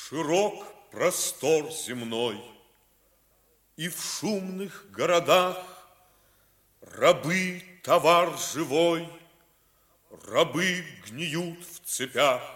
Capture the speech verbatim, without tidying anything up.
Широк простор земной, и в шумных городах рабы товар живой, рабы гниют в цепях.